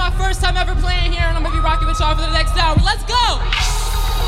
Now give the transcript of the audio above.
my first time ever playing here, and I'm gonna be rocking the show for the next hour. Let's go!